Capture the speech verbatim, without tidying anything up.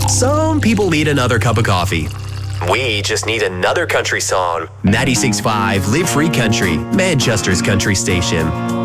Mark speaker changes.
Speaker 1: Some people need another cup of coffee. We just need another country song. ninety-six point five Live Free Country, Manchester's country station.